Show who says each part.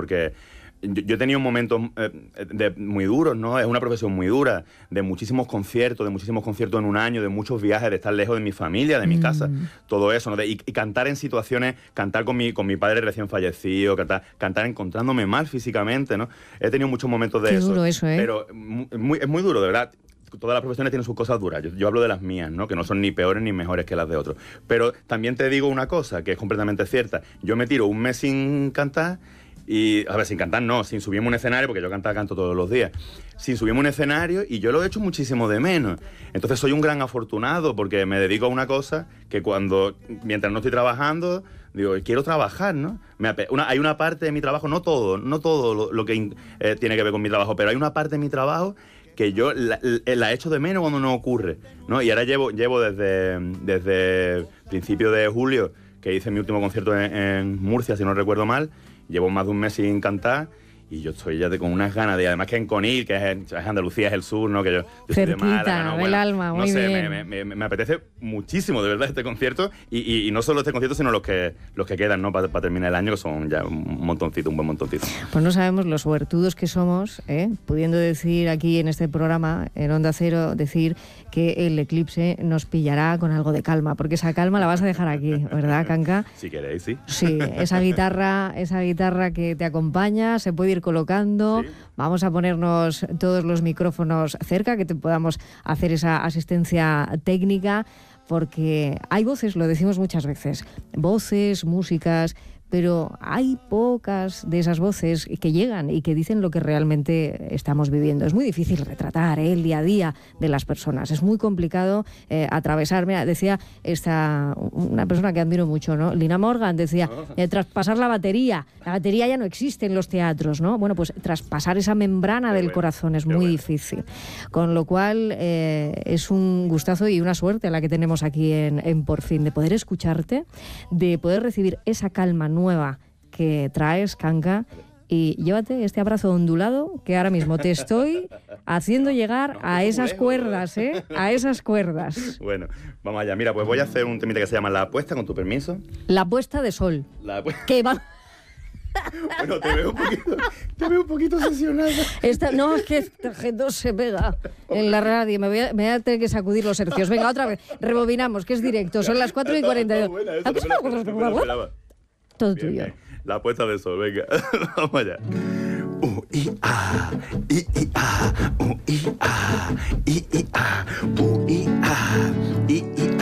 Speaker 1: porque yo he tenido momentos muy duros, ¿no? Es una profesión muy dura, de muchísimos conciertos en un año, de muchos viajes, de estar lejos de mi familia, de mi casa, todo eso, ¿no? Y cantar en situaciones, cantar con mi padre recién fallecido, cantar encontrándome mal físicamente, ¿no? He tenido muchos momentos de
Speaker 2: Qué
Speaker 1: eso.
Speaker 2: Duro eso, ¿eh?
Speaker 1: Pero es muy duro, de verdad. Todas las profesiones tienen sus cosas duras. Yo hablo de las mías, ¿no? Que no son ni peores ni mejores que las de otros. Pero también te digo una cosa que es completamente cierta. Yo me tiro un mes sin cantar y... A ver, sin cantar no, sin subirme a un escenario, porque yo canto todos los días. Sin subirme a un escenario y yo lo he hecho muchísimo de menos. Entonces soy un gran afortunado porque me dedico a una cosa que mientras no estoy trabajando, digo, quiero trabajar, ¿no? Hay una parte de mi trabajo, no todo lo que tiene que ver con mi trabajo, pero hay una parte de mi trabajo que yo la echo de menos cuando no ocurre, ¿no? Y ahora llevo desde principios de julio, que hice mi último concierto en Murcia, si no recuerdo mal, llevo más de un mes sin cantar y yo estoy ya con unas ganas de, además que en Conil, que es Andalucía, es el sur, ¿no? Que yo soy de Málaga, ¿no?
Speaker 2: Del alma, muy bien.
Speaker 1: Me apetece muchísimo, de verdad, este concierto y no solo este concierto, sino los que quedan, ¿no? Para terminar el año, que son ya un buen montoncito.
Speaker 2: Pues no sabemos los suertudos que somos, pudiendo decir aquí en este programa, en Onda Cero, decir que el eclipse nos pillará con algo de calma, porque esa calma la vas a dejar aquí, ¿verdad, Kanka?
Speaker 1: Si queréis, sí.
Speaker 2: Sí, esa guitarra que te acompaña, se puede ir colocando. Sí. Vamos a ponernos todos los micrófonos cerca, que te podamos hacer esa asistencia técnica, porque hay voces, lo decimos muchas veces, voces, músicas, pero hay pocas de esas voces que llegan y que dicen lo que realmente estamos viviendo. Es muy difícil retratar el día a día de las personas, es muy complicado atravesar. Mira, decía una persona que admiro mucho, ¿no? Lina Morgan decía, traspasar la batería ya no existe en los teatros, ¿no? Bueno, pues traspasar esa membrana del corazón es muy difícil. Con lo cual es un gustazo y una suerte la que tenemos aquí en Por Fin, de poder escucharte, de poder recibir esa calma nueva que traes, Kanka, y llévate este abrazo ondulado que ahora mismo te estoy haciendo llegar a esas cuerdas, a esas cuerdas.
Speaker 1: Bueno, vamos allá. Mira, pues voy a hacer un temita que se llama La Apuesta, con tu permiso.
Speaker 2: La puesta de sol. Que va...
Speaker 1: Bueno, te veo un poquito obsesionada.
Speaker 2: No, es que no se pega en la radio. Me voy a tener que sacudir los hercios. Venga, otra vez. Rebobinamos, que es directo. Son las 4:42. Todo tuyo. Bien.
Speaker 1: La puesta de sol, venga. Vamos allá. I-I-A, I-I-A, I-I-A, I-I-A, I-I-A, I-I-A.